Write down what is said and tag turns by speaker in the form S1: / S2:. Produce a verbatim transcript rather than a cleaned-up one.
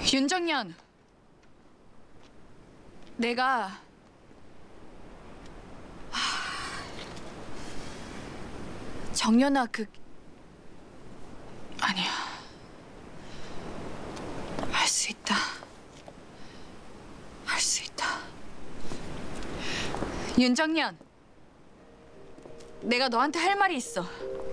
S1: 윤정연, 내가 하... 정연아 그 아니야. 할 수 있다. 할 수 있다. 윤정연, 내가 너한테 할 말이 있어.